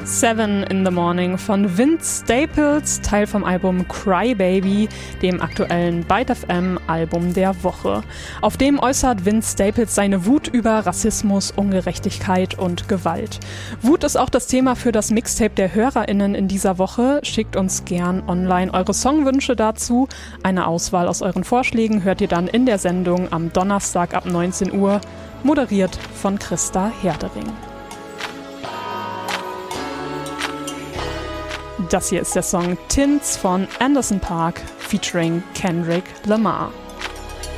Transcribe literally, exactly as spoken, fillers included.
Seven in the Morning von Vince Staples, Teil vom Album Cry Baby, dem aktuellen Byte F M Album der Woche. Auf dem äußert Vince Staples seine Wut über Rassismus, Ungerechtigkeit und Gewalt. Wut ist auch das Thema für das Mixtape der HörerInnen in dieser Woche. Schickt uns gern online eure Songwünsche dazu. Eine Auswahl aus euren Vorschlägen hört ihr dann in der Sendung am Donnerstag ab neunzehn Uhr, moderiert von Christa Herdering. Das hier ist der Song Tints von Anderson Paak featuring Kendrick Lamar.